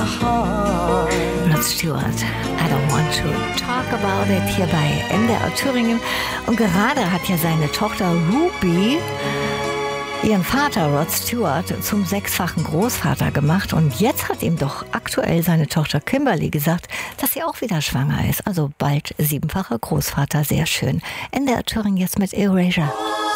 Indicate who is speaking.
Speaker 1: Rod Stewart, I don't want to talk about it, hier bei NDR Thüringen. Und gerade hat ja seine Tochter Ruby ihren Vater Rod Stewart zum 6-fachen Großvater gemacht. Und jetzt hat ihm doch aktuell seine Tochter Kimberly gesagt, dass sie auch wieder schwanger ist. Also bald 7-facher Großvater, sehr schön. NDR Thüringen jetzt mit Erasure.